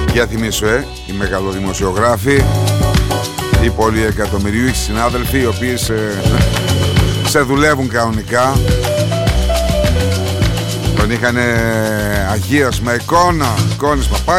Για θυμίσου, οι μεγαλοδημοσιογράφοι, οι πολυεκατομμυριούχοι συνάδελφοι, οι οποίοι σε δουλεύουν κανονικά, τον είχαν αγίασμα εικόνες,